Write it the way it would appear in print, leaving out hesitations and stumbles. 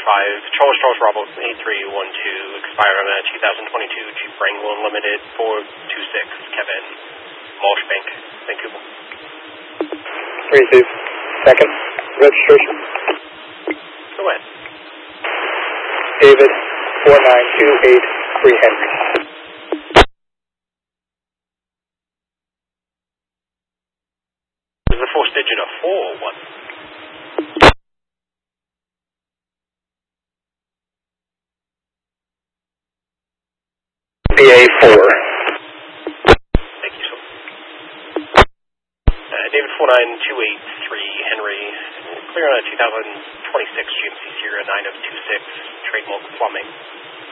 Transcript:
Charles Bravo 8312, expired on a 2022 Jeep Wrangler Unlimited 426, Kevin, Marshbank, Vancouver. Receive. Second. Registration. Go ahead. David 49283 Henry. Is the fourth digit a 4 or what? BA4. Thank you, sir. David 49283 Henry, clear on a 2026 GMC Sierra 9 of 26, trademark plumbing.